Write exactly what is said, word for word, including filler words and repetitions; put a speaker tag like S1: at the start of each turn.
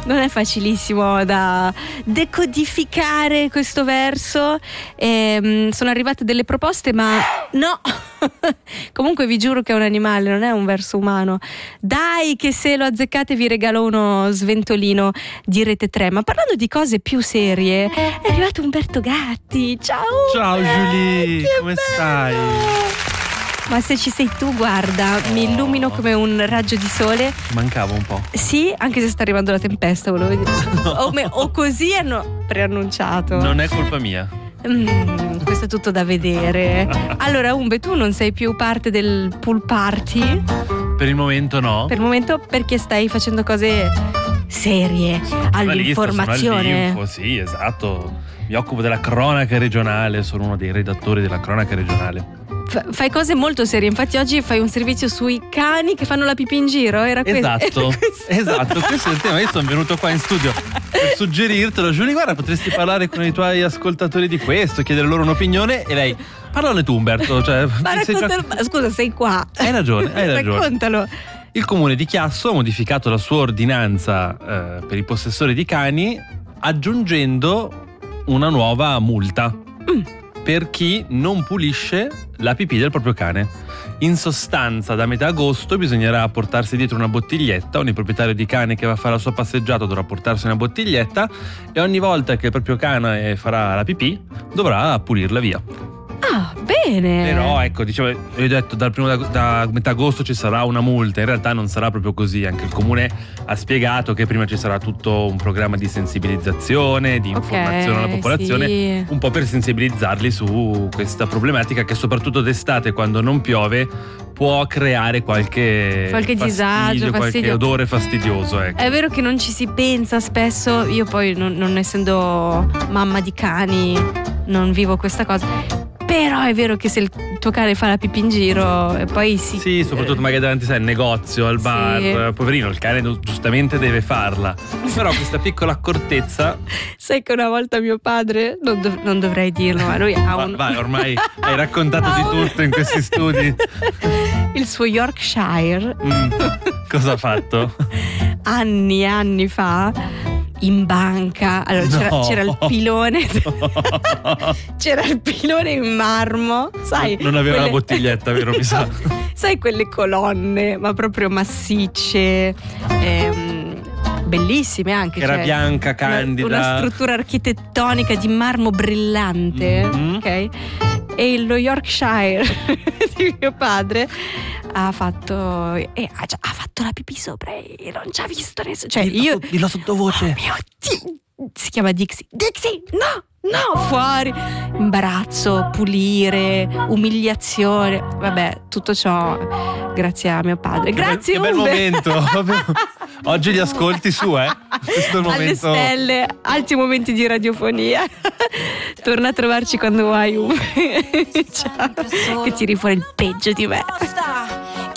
S1: non è facilissimo da decodificare questo verso. E, sono arrivate delle proposte, ma no. Comunque vi giuro che è un animale, non è un verso umano. Dai, che se lo azzeccate vi regalo uno sventolino di Rete tre. Ma parlando di cose più serie, è arrivato Umberto Gatti. Ciao.
S2: Ciao Julie, come
S1: bello.
S2: stai?
S1: Ma se ci sei tu, guarda, oh. mi illumino come un raggio di sole.
S2: Mancava un po'.
S1: Sì, anche se sta arrivando la tempesta, volevo dire. No. O, me, o così hanno preannunciato.
S2: Non è colpa mia.
S1: Mm, questo è tutto da vedere. Allora, Umbe, tu non sei più parte del pool party?
S2: Per il momento no.
S1: Per il momento perché stai facendo cose serie, all'informazione.
S2: All'info, sì, esatto. Mi occupo della cronaca regionale, sono uno dei redattori della cronaca regionale.
S1: F- fai cose molto serie, infatti oggi fai un servizio sui cani che fanno la pipì in giro, era que-
S2: esatto,
S1: questo?
S2: Esatto, questo è il tema. Io sono venuto qua in studio per suggerirtelo. Giulia, guarda, potresti parlare con i tuoi ascoltatori di questo, chiedere loro un'opinione. E lei, parlane tu Umberto, cioè,
S1: Ma
S2: sei
S1: già... Scusa, sei qua.
S2: Hai ragione, hai ragione.
S1: Raccontalo.
S2: Il comune di Chiasso ha modificato la sua ordinanza eh, per i possessori di cani, aggiungendo una nuova multa mm. per chi non pulisce la pipì del proprio cane. In sostanza, da metà agosto bisognerà portarsi dietro una bottiglietta. Ogni proprietario di cane che va a fare la sua passeggiata dovrà portarsi una bottiglietta e ogni volta che il proprio cane farà la pipì dovrà pulirla via.
S1: Ah, bene.
S2: Però ecco, dicevo, io ho detto dal primo da, da metà agosto ci sarà una multa. In realtà non sarà proprio così. Anche il comune ha spiegato che prima ci sarà tutto un programma di sensibilizzazione, di informazione okay, alla popolazione, sì. un po' per sensibilizzarli su questa problematica che soprattutto d'estate, quando non piove, può creare qualche,
S1: qualche
S2: fastidio,
S1: disagio,
S2: qualche
S1: fastidio.
S2: odore fastidioso. Ecco.
S1: È vero che non ci si pensa spesso. Io poi non, non essendo mamma di cani non vivo questa cosa. Però è vero che se il tuo cane fa la pipì in giro e poi si...
S2: Sì, soprattutto magari davanti sai, al negozio, al bar, sì. Poverino, il cane giustamente deve farla. Però questa piccola accortezza...
S1: Sai che una volta mio padre, non, dov- non dovrei dirlo, ma lui ha un...
S2: Vai, ormai hai raccontato di tutto in questi studi.
S1: Il suo Yorkshire.
S2: Mm, cosa ha fatto?
S1: Anni e anni fa... in banca, allora
S2: no.
S1: c'era, c'era il pilone no. c'era il pilone in marmo, sai,
S2: non aveva
S1: quelle...
S2: la bottiglietta, vero? Mi sa.
S1: Sai quelle colonne ma proprio massicce, ehm, bellissime anche,
S2: era
S1: cioè,
S2: bianca, candida,
S1: una, una struttura architettonica di marmo brillante, mm-hmm. ok? E lo Yorkshire di mio padre ha fatto e ha, già, ha fatto la pipì sopra e non ci ha visto nessuno. Cioè
S2: dillo,
S1: io
S2: dillo sottovoce.
S1: Oh mio Dio, si chiama Dixie. Dixie, no! No, fuori, imbarazzo, pulire, umiliazione, vabbè, tutto ciò grazie a mio padre.
S2: Che
S1: grazie
S2: bel, che
S1: Umbe.
S2: bel momento. Oggi li ascolti su, eh? Questo è il
S1: alle
S2: momento...
S1: stelle, alti momenti di radiofonia. Torna a trovarci quando vuoi, Umbe. Ciao, che tiri fuori il peggio di me.